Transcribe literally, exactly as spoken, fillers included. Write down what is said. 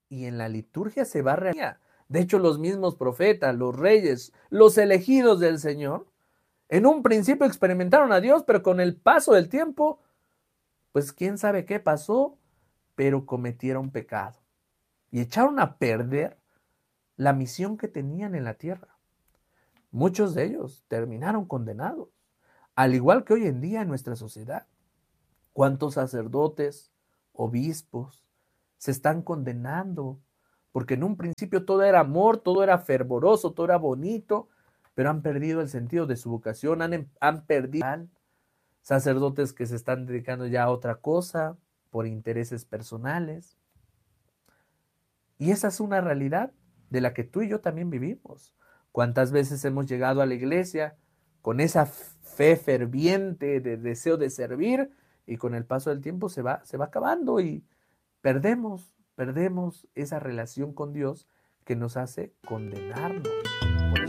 y en la liturgia se va a realizar. De hecho, los mismos profetas, los reyes, los elegidos del Señor, en un principio experimentaron a Dios, pero con el paso del tiempo, pues quién sabe qué pasó, pero cometieron pecado y echaron a perder la misión que tenían en la tierra. Muchos de ellos terminaron condenados, al igual que hoy en día en nuestra sociedad. ¿Cuántos sacerdotes, obispos se están condenando? Porque en un principio todo era amor, todo era fervoroso, todo era bonito, pero han perdido el sentido de su vocación, han, han perdido sacerdotes que se están dedicando ya a otra cosa por intereses personales. Y esa es una realidad de la que tú y yo también vivimos. ¿Cuántas veces hemos llegado a la iglesia con esa fe ferviente de deseo de servir y con el paso del tiempo se va, se va acabando y perdemos, perdemos esa relación con Dios que nos hace condenarnos?